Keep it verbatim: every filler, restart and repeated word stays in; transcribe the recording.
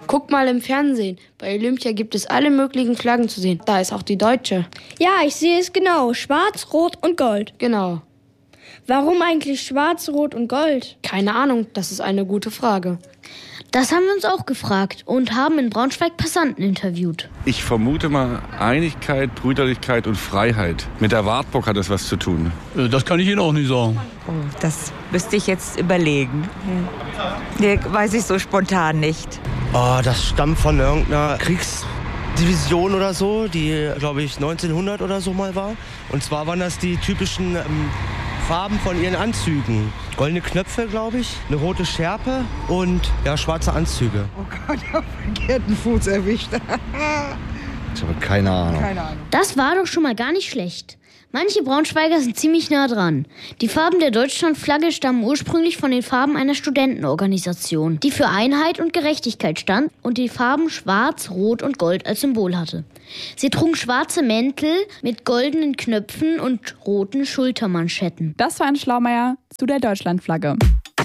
Guck mal im Fernsehen. Bei Olympia gibt es alle möglichen Flaggen zu sehen. Da ist auch die deutsche. Ja, ich sehe es genau. Schwarz, Rot und Gold. Genau. Warum eigentlich Schwarz, Rot und Gold? Keine Ahnung, das ist eine gute Frage. Das haben wir uns auch gefragt und haben in Braunschweig Passanten interviewt. Ich vermute mal Einigkeit, Brüderlichkeit und Freiheit. Mit der Wartburg hat das was zu tun. Das kann ich Ihnen auch nicht sagen. Oh, das müsste ich jetzt überlegen. Nee, weiß ich so spontan nicht. Oh, das stammt von irgendeiner Kriegsdivision oder so, die, glaube ich, neunzehnhundert oder so mal war. Und zwar waren das die typischen ähm, Farben von ihren Anzügen. Goldene Knöpfe, glaube ich, eine rote Schärpe und ja, schwarze Anzüge. Oh Gott, ich habe verkehrten Fuß erwischt. Ich habe keine Ahnung. Keine Ahnung. Das war doch schon mal gar nicht schlecht. Manche Braunschweiger sind ziemlich nah dran. Die Farben der Deutschlandflagge stammen ursprünglich von den Farben einer Studentenorganisation, die für Einheit und Gerechtigkeit stand und die Farben Schwarz, Rot und Gold als Symbol hatte. Sie trugen schwarze Mäntel mit goldenen Knöpfen und roten Schultermanschetten. Das war ein Schlaumeier zu der Deutschlandflagge.